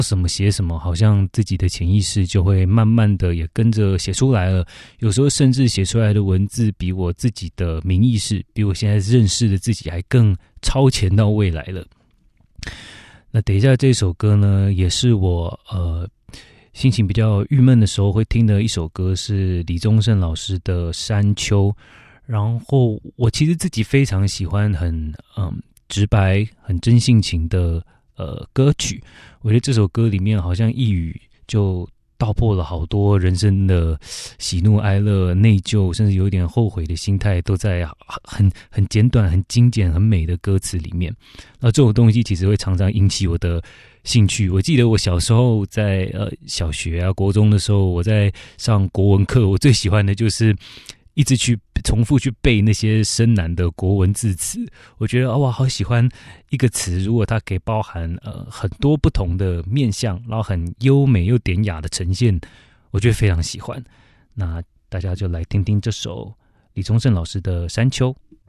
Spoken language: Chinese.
什么写什么，好像自己的潜意识就会慢慢的也跟着写出来了。有时候甚至写出来的文字比我自己的明意识，比我现在认识的自己还更超前到未来了。那等一下这首歌呢，也是我心情比较郁闷的时候会听的一首歌，是李宗盛老师的《山丘》。然后我其实自己非常喜欢很直白、很真性情的歌曲。我觉得这首歌里面好像一语就道破了好多人生的喜怒哀乐、内疚，甚至有一点后悔的心态，都在很简短、很精简、很美的歌词里面。那这种东西其实会常常引起我的兴趣。我记得我小时候在小学啊、国中的时候，我在上国文课，我最喜欢的就是一直去重复去背那些深难的国文字词。我觉得哇，好喜欢一个词，如果它可以包含很多不同的面向，然后很优美又典雅的呈现，我觉得非常喜欢。那大家就来听听这首李宗盛老师的《山丘》。